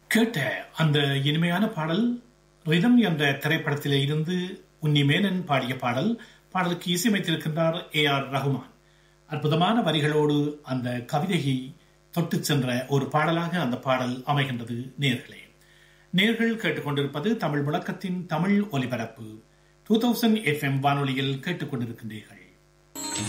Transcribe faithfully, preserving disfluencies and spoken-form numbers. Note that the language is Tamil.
கேட்ட அந்த இனிமையான பாடல் ரிதம் என்ற திரைப்படத்திலே இருந்து உன்னிமேனன் பாடிய பாடல். பாடலுக்கு இசையமைத்திருக்கின்றார் ஏ ஆர் ரஹ்மான். அற்புதமான வரிகளோடு அந்த கவிதையை தொட்டு சென்ற ஒரு பாடலாக அந்த பாடல் அமைகின்றது. நேர்களே, நேர்கள் கேட்டுக்கொண்டிருப்பது தமிழ் முழக்கத்தின் தமிழ் ஒலிபரப்பு. டூ தௌசண்ட் எஃப் எம் வானொலியில் கேட்டுக்கொண்டிருக்கின்றீர்கள்.